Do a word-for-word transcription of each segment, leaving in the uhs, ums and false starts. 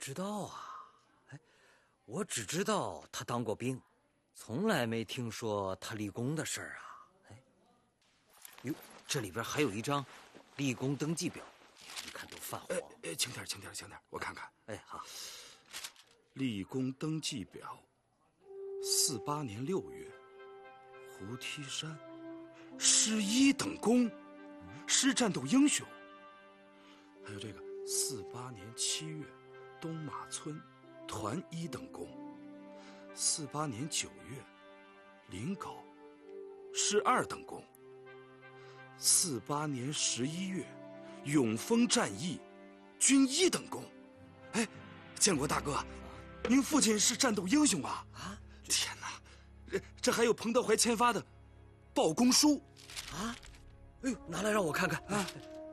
知道啊。哎，我只知道他当过兵，从来没听说他立功的事儿啊。哎，哟，这里边还有一张立功登记表，你看都泛黄。 哎哎，轻点，轻点，轻点，我看看。 哎，好。 立功登记表，四八年六月，胡梯山，师一等功，师战斗英雄。还有这个四八年七月，东马村，团一等功。四八年九月，临皋，师二等功。四八年十一月，永丰战役，军一等功。哎，建国大哥，您父亲是战斗英雄啊！啊，天哪，这这还有彭德怀签发的报功书啊！哎呦，拿来让我看看啊！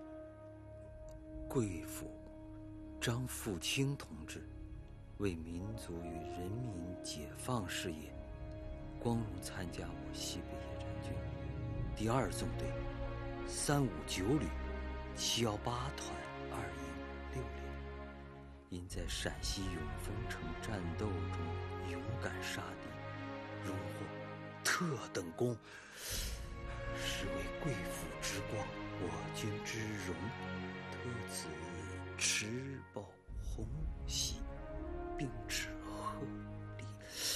贵府张富清同志为民族与人民解放事业，光荣参加我西北野战军第二纵队三五九旅七幺八团二营六连。因在陕西永丰城战斗中勇敢杀敌，荣获特等功，实为贵府之光，我军之荣，特此持报红喜，并致贺礼。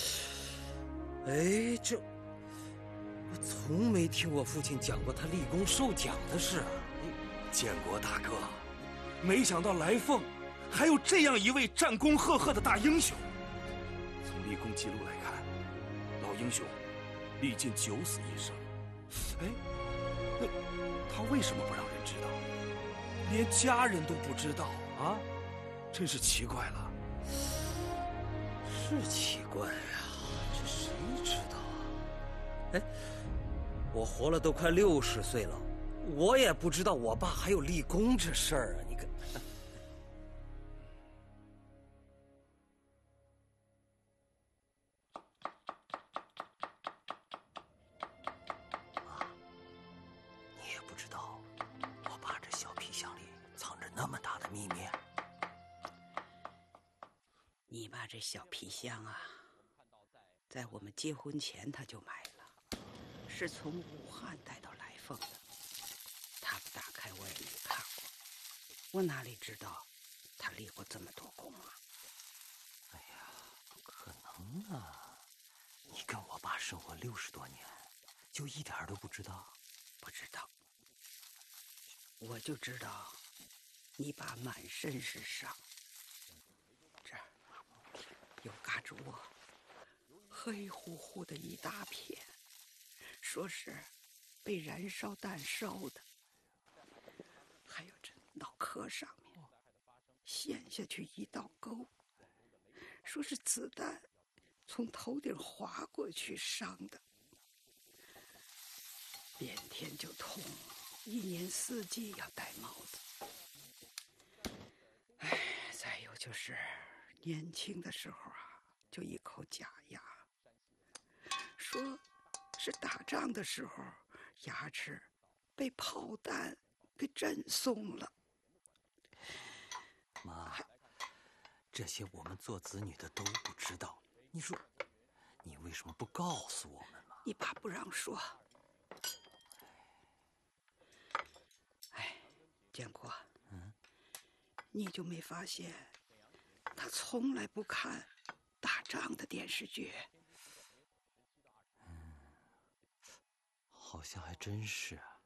哎，这我从没听我父亲讲过他立功受奖的事啊！ 建国大哥，没想到来凤还有这样一位战功赫赫的大英雄。从立功记录来看，老英雄历尽九死一生。哎，那他为什么不让人知道？连家人都不知道啊，真是奇怪了。 是奇怪呀，这谁知道啊？哎，我活了都快六十岁了，我也不知道我爸还有立功这事儿啊！你看。秘密， 你爸这小皮箱啊，在我们结婚前他就买了，是从武汉带到来凤的。他不打开我也没看过，我哪里知道他立过这么多功啊？ 哎呀，不可能啊！你跟我爸生活六十多年，就一点都不知道？ 不知道，我就知道。你爸满身是伤，这儿有嘎吱窝，黑乎乎的一大片，说是被燃烧弹烧的。还有这脑壳上面陷下去一道沟，说是子弹从头顶划过去伤的。变天就痛，一年四季要戴帽子。哎，再有就是年轻的时候啊，就一口假牙，说是打仗的时候牙齿被炮弹给震松了。 妈，这些我们做子女的都不知道，你说你为什么不告诉我们嘛？ 你爸不让说。哎，建国，嗯，你就没发现他从来不看打仗的电视剧？ 嗯，好像还真是啊。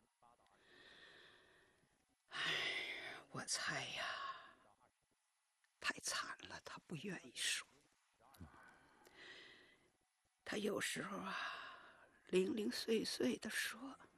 哎，我猜呀，太惨了，他不愿意说。嗯，他有时候啊，零零碎碎的说，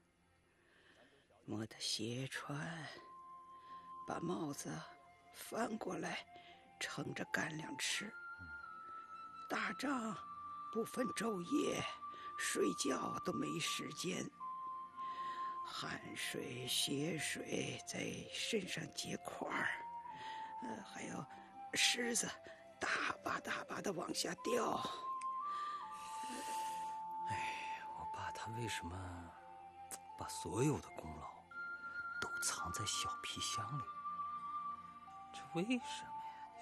摸着鞋穿，把帽子翻过来盛着干粮吃。打仗不分昼夜，睡觉都没时间，汗水血水在身上结块儿，呃，还有虱子大把大把的往下掉。 哎，我爸他为什么把所有的功劳都藏在小皮箱里？这为什么？